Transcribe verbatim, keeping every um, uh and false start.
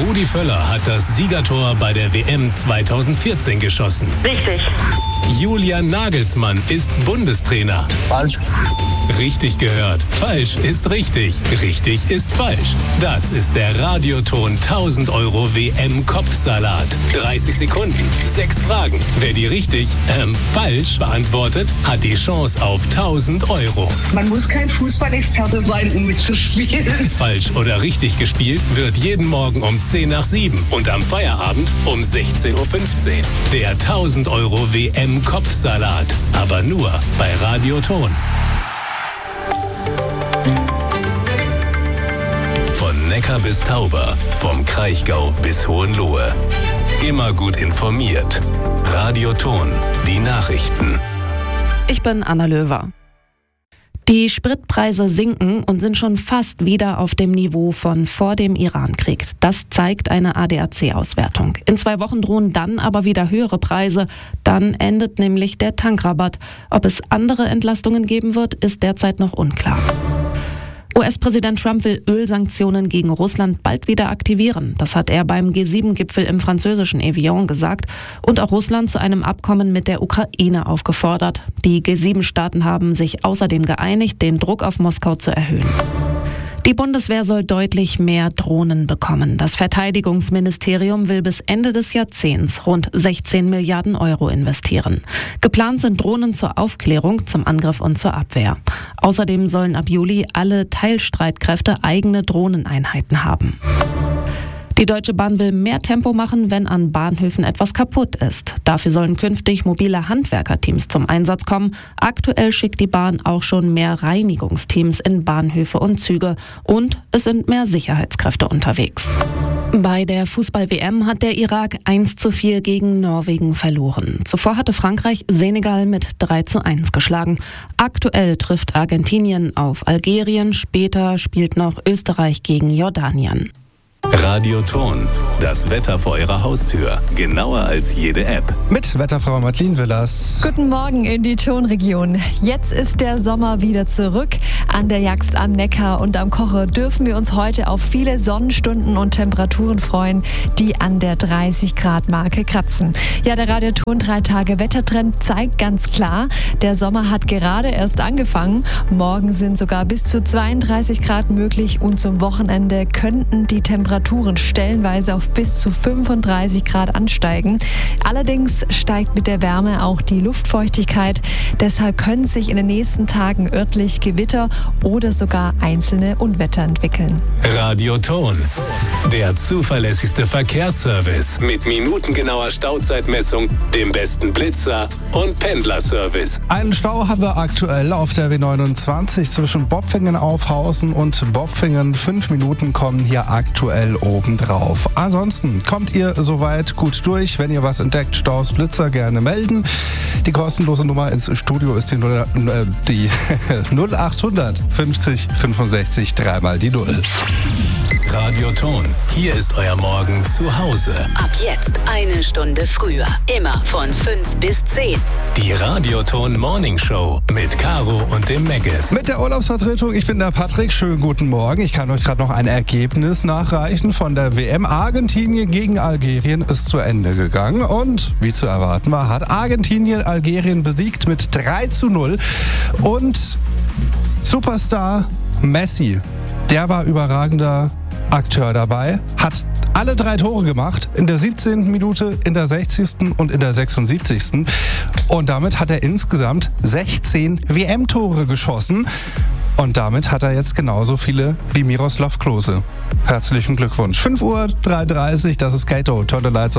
Rudi Völler hat das Siegertor bei der W M zweitausendvierzehn geschossen. Richtig. Julian Nagelsmann ist Bundestrainer. Falsch. Richtig gehört. Falsch ist richtig. Richtig ist falsch. Das ist der Radioton tausend Euro W M-Kopfsalat. dreißig Sekunden, sechs Fragen. Wer die richtig, ähm, falsch beantwortet, hat die Chance auf tausend Euro. Man muss kein Fußballexperte sein, um mitzuspielen. Falsch oder richtig gespielt wird jeden Morgen um zehn nach sieben und am Feierabend um sechzehn Uhr fünfzehn. Der tausend Euro W M-Kopfsalat. Aber nur bei Radioton. Von Neckar bis Tauber, vom Kraichgau bis Hohenlohe. Immer gut informiert. Radioton, die Nachrichten. Ich bin Anna Löwer. Die Spritpreise sinken und sind schon fast wieder auf dem Niveau von vor dem Irankrieg. Das zeigt eine A D A C-Auswertung. In zwei Wochen drohen dann aber wieder höhere Preise. Dann endet nämlich der Tankrabatt. Ob es andere Entlastungen geben wird, ist derzeit noch unklar. U S-Präsident Trump will Ölsanktionen gegen Russland bald wieder aktivieren. Das hat er beim G sieben Gipfel im französischen Evian gesagt und auch Russland zu einem Abkommen mit der Ukraine aufgefordert. Die G sieben Staaten haben sich außerdem geeinigt, den Druck auf Moskau zu erhöhen. Die Bundeswehr soll deutlich mehr Drohnen bekommen. Das Verteidigungsministerium will bis Ende des Jahrzehnts rund sechzehn Milliarden Euro investieren. Geplant sind Drohnen zur Aufklärung, zum Angriff und zur Abwehr. Außerdem sollen ab Juli alle Teilstreitkräfte eigene Drohneneinheiten haben. Die Deutsche Bahn will mehr Tempo machen, wenn an Bahnhöfen etwas kaputt ist. Dafür sollen künftig mobile Handwerkerteams zum Einsatz kommen. Aktuell schickt die Bahn auch schon mehr Reinigungsteams in Bahnhöfe und Züge. Und es sind mehr Sicherheitskräfte unterwegs. Bei der Fußball-W M hat der Irak eins zu vier gegen Norwegen verloren. Zuvor hatte Frankreich Senegal mit drei zu eins geschlagen. Aktuell trifft Argentinien auf Algerien. Später spielt noch Österreich gegen Jordanien. Radioton, das Wetter vor Ihrer Haustür. Genauer als jede App. Mit Wetterfrau Madeleine Willers. Guten Morgen in die Tonregion. Jetzt ist der Sommer wieder zurück. An der Jagst am Neckar und am Kocher dürfen wir uns heute auf viele Sonnenstunden und Temperaturen freuen, die an der dreißig Grad Marke kratzen. Ja, der Radioton drei Tage Wettertrend zeigt ganz klar, der Sommer hat gerade erst angefangen. Morgen sind sogar bis zu zweiunddreißig Grad möglich und zum Wochenende könnten die Temperaturen Temperaturen stellenweise auf bis zu fünfunddreißig Grad ansteigen. Allerdings steigt mit der Wärme auch die Luftfeuchtigkeit. Deshalb können sich in den nächsten Tagen örtlich Gewitter oder sogar einzelne Unwetter entwickeln. Radioton, der zuverlässigste Verkehrsservice mit minutengenauer Stauzeitmessung, dem besten Blitzer und Pendlerservice. Einen Stau haben wir aktuell auf der W neunundzwanzig zwischen Bopfingen-Aufhausen und Bopfingen. Fünf Minuten kommen hier aktuell obendrauf. Ansonsten kommt ihr soweit gut durch. Wenn ihr was entdeckt, Staus, Blitzer, gerne melden. Die kostenlose Nummer ins Studio ist die, null, äh, die null achthundert fünfzig fünfundsechzig dreimal die Null. Radioton, hier ist euer Morgen zu Hause. Ab jetzt eine Stunde früher. Immer von fünf bis zehn. Die Radioton Morning Show mit Caro und dem Meggis. Mit der Urlaubsvertretung, ich bin der Patrick. Schönen guten Morgen. Ich kann euch gerade noch ein Ergebnis nachreichen von der W M. Argentinien gegen Algerien ist zu Ende gegangen. Und wie zu erwarten war, hat Argentinien Algerien besiegt mit drei zu null. Und Superstar Messi, der war überragender Akteur dabei, hat alle drei Tore gemacht, in der siebzehnten Minute, in der sechzigsten und in der sechsundsiebzigsten Und damit hat er insgesamt sechzehn W M-Tore geschossen. Und damit hat er jetzt genauso viele wie Miroslav Klose. Herzlichen Glückwunsch. fünf Uhr dreiunddreißig, das ist Kato. Turn the Lights